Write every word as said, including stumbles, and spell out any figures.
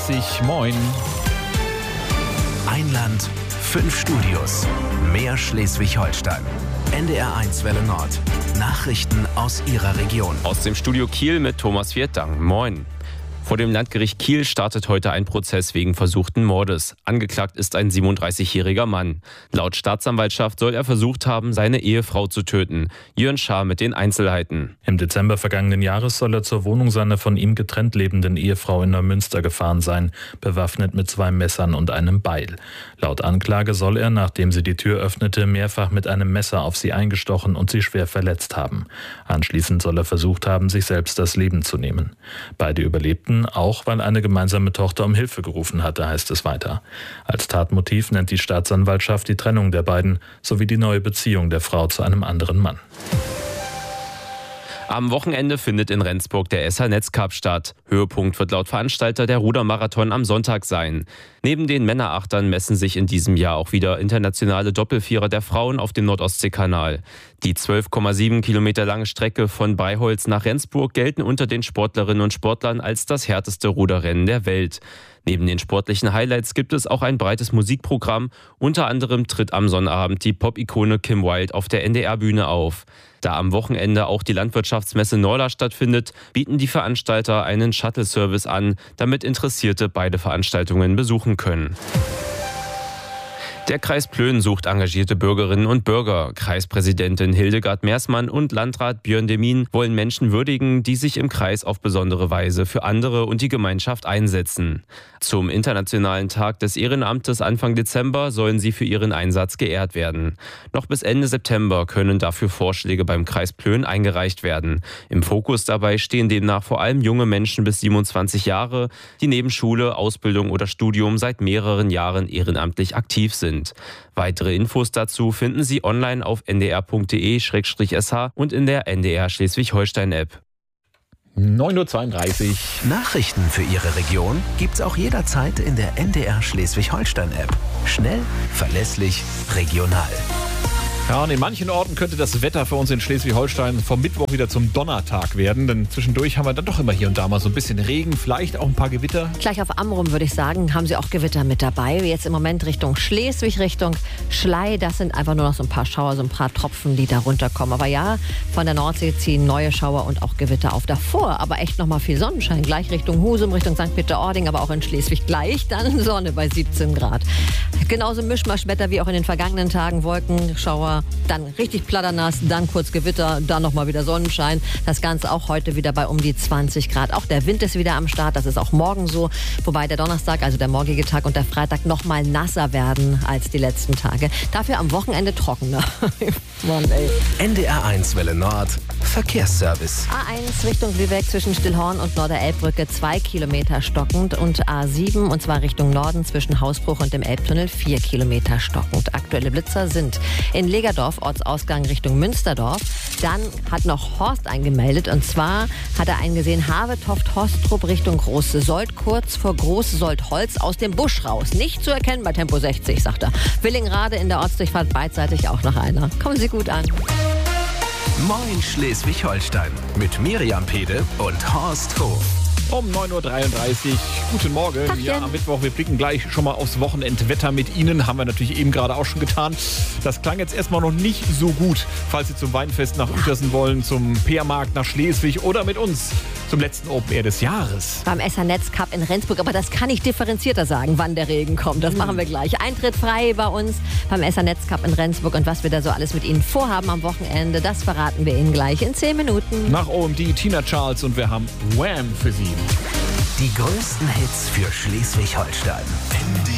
dreißig. Moin. Ein Land, fünf Studios, mehr Schleswig-Holstein. N D R eins Welle Nord. Nachrichten aus Ihrer Region. Aus dem Studio Kiel mit Thomas Viertang. Moin. Vor dem Landgericht Kiel startet heute ein Prozess wegen versuchten Mordes. Angeklagt ist ein siebenunddreißigjähriger Mann. Laut Staatsanwaltschaft soll er versucht haben, seine Ehefrau zu töten. Jörn Schaar mit den Einzelheiten. Im Dezember vergangenen Jahres soll er zur Wohnung seiner von ihm getrennt lebenden Ehefrau in Neumünster gefahren sein, bewaffnet mit zwei Messern und einem Beil. Laut Anklage soll er, nachdem sie die Tür öffnete, mehrfach mit einem Messer auf sie eingestochen und sie schwer verletzt haben. Anschließend soll er versucht haben, sich selbst das Leben zu nehmen. Beide überlebten, auch weil eine gemeinsame Tochter um Hilfe gerufen hatte, heißt es weiter. Als Tatmotiv nennt die Staatsanwaltschaft die Trennung der beiden sowie die neue Beziehung der Frau zu einem anderen Mann. Am Wochenende findet in Rendsburg der S H-Netzcup statt. Höhepunkt wird laut Veranstalter der Rudermarathon am Sonntag sein. Neben den Männerachtern messen sich in diesem Jahr auch wieder internationale Doppelvierer der Frauen auf dem Nordostseekanal. Die zwölf Komma sieben Kilometer lange Strecke von Breiholz nach Rendsburg gelten unter den Sportlerinnen und Sportlern als das härteste Ruderrennen der Welt. Neben den sportlichen Highlights gibt es auch ein breites Musikprogramm. Unter anderem tritt am Sonnabend die Pop-Ikone Kim Wilde auf der N D R-Bühne auf. Da am Wochenende auch die Landwirtschaftsmesse Norla stattfindet, bieten die Veranstalter einen Shuttle-Service an, damit Interessierte beide Veranstaltungen besuchen können. Der Kreis Plön sucht engagierte Bürgerinnen und Bürger. Kreispräsidentin Hildegard Meersmann und Landrat Björn Demin wollen Menschen würdigen, die sich im Kreis auf besondere Weise für andere und die Gemeinschaft einsetzen. Zum Internationalen Tag des Ehrenamtes Anfang Dezember sollen sie für ihren Einsatz geehrt werden. Noch bis Ende September können dafür Vorschläge beim Kreis Plön eingereicht werden. Im Fokus dabei stehen demnach vor allem junge Menschen bis siebenundzwanzig Jahre, die neben Schule, Ausbildung oder Studium seit mehreren Jahren ehrenamtlich aktiv sind. Weitere Infos dazu finden Sie online auf n d r punkt d e schrägstrich s h und in der N D R Schleswig-Holstein-App. neun Uhr zweiunddreißig. Nachrichten für Ihre Region gibt's auch jederzeit in der N D R Schleswig-Holstein-App. Schnell, verlässlich, regional. Ja, und in manchen Orten könnte das Wetter für uns in Schleswig-Holstein vom Mittwoch wieder zum Donnertag werden. Denn zwischendurch haben wir dann doch immer hier und da mal so ein bisschen Regen, vielleicht auch ein paar Gewitter. Gleich auf Amrum, würde ich sagen, haben Sie auch Gewitter mit dabei. Jetzt im Moment Richtung Schleswig, Richtung Schlei. Das sind einfach nur noch so ein paar Schauer, so ein paar Tropfen, die da runterkommen. Aber ja, von der Nordsee ziehen neue Schauer und auch Gewitter auf. Davor aber echt nochmal viel Sonnenschein. Gleich Richtung Husum, Richtung Sankt Peter-Ording, aber auch in Schleswig gleich dann Sonne bei siebzehn Grad. Genauso Mischmaschwetter wie auch in den vergangenen Tagen. Wolken, Schauer, dann richtig platternass, dann kurz Gewitter, dann nochmal wieder Sonnenschein. Das Ganze auch heute wieder bei um die zwanzig Grad. Auch der Wind ist wieder am Start, das ist auch morgen so. Wobei der Donnerstag, also der morgige Tag und der Freitag nochmal nasser werden als die letzten Tage. Dafür am Wochenende trockener. Mann, ey. N D R eins Welle Nord, Verkehrsservice. A eins Richtung Lübeck zwischen Stillhorn und Norderelbbrücke zwei Kilometer stockend und A sieben und zwar Richtung Norden zwischen Hausbruch und dem Elbtunnel vier Kilometer stockend. Aktuelle Blitzer sind in Legerdorf, Ortsausgang Richtung Münsterdorf. Dann hat noch Horst eingemeldet und zwar hat er einen gesehen, Havetoft-Hostrup Richtung Große Sold, kurz vor Große Sold-Holz aus dem Busch raus. Nicht zu erkennen bei Tempo sechzig, sagt er. Willingrade in der Ortsdurchfahrt beidseitig auch noch einer. Kommen Sie gut an. Moin Schleswig-Holstein mit Miriam Pede und Horst Hof. Um neun Uhr dreiunddreißig. Guten Morgen. Tagchen. Ja, am Mittwoch. Wir blicken gleich schon mal aufs Wochenendwetter mit Ihnen. Haben wir natürlich eben gerade auch schon getan. Das klang jetzt erstmal noch nicht so gut. Falls Sie zum Weinfest nach Uetersen wollen, zum Peermarkt nach Schleswig oder mit uns zum letzten Open Air des Jahres. Beim S H-Netzcup in Rendsburg. Aber das kann ich differenzierter sagen, wann der Regen kommt. Das machen wir gleich. Eintritt frei bei uns beim S H-Netzcup in Rendsburg. Und was wir da so alles mit Ihnen vorhaben am Wochenende, das verraten wir Ihnen gleich in zehn Minuten. Nach O M D Tina Charles und wir haben Wham für Sie. Die größten Hits für Schleswig-Holstein. N D